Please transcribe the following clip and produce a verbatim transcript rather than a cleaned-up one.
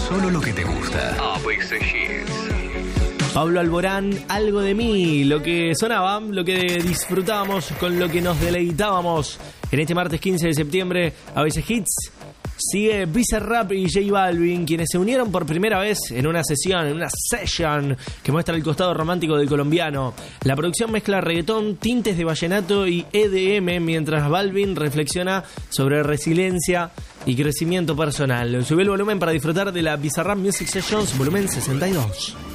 solo lo que te gusta. A veces Hits. Pablo Alborán, Algo de mí, lo que sonaba, lo que disfrutábamos, con lo que nos deleitábamos en este martes quince de septiembre, A veces Hits. Sigue Bizarrap y J Balvin, quienes se unieron por primera vez en una sesión, en una session que muestra el costado romántico del colombiano. La producción mezcla reggaetón, tintes de vallenato y E D M, mientras Balvin reflexiona sobre resiliencia y crecimiento personal. Sube el volumen para disfrutar de la Bizarrap Music Sessions volumen sesenta y dos.